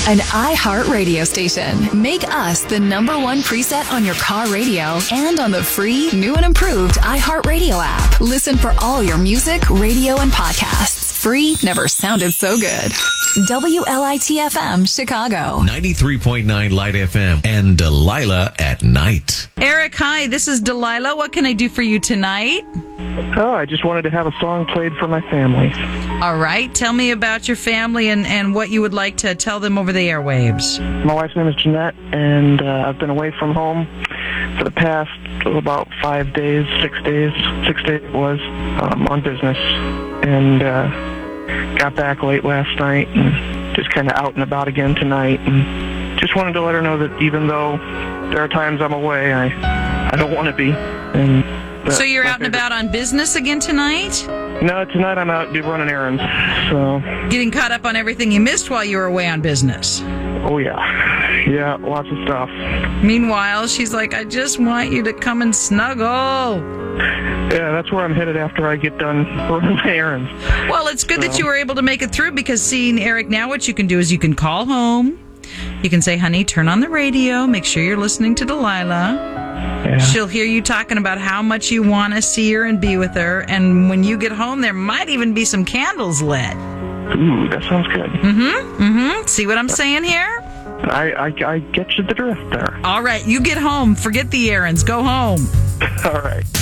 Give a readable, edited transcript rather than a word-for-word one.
An iHeart radio station. Make us the #1 preset on your car radio and on the free, new and improved iHeart Radio app. Listen for all your music, radio, and podcasts. Free never sounded so good. WLIT-FM, Chicago. 93.9 Light FM and Delilah at night. Eric, hi, this is Delilah. What can I do for you tonight? Oh, I just wanted to have a song played for my family. All right. Tell me about your family and what you would like to tell them over the airwaves. My wife's name is Jeanette, and I've been away from home for the past about 5 days, 6 days. 6 days it was, on business. And got back late last night and just kind of out and about again tonight. And just wanted to let her know that even though there are times I'm away, I don't want to be. And so you're out and about on business again tonight? No, tonight I'm out running errands. So getting caught up on everything you missed while you were away on business. Oh, yeah. Yeah, lots of stuff. Meanwhile, she's like, I just want you to come and snuggle. Yeah, that's where I'm headed after I get done running my errands. Well, it's good that you were able to make it through because, seeing Eric, now what you can do is you can call home. You can say, honey, turn on the radio. Make sure you're listening to Delilah. Yeah. She'll hear you talking about how much you want to see her and be with her. And when you get home, there might even be some candles lit. Ooh, that sounds good. See what I'm saying here? I get you the drift there. All right, you get home. Forget the errands. Go home. All right.